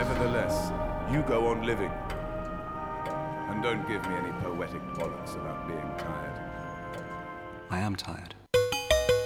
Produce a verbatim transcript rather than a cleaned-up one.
Nevertheless, you go on living. And don't give me any poetic bollocks about being tired. I am tired.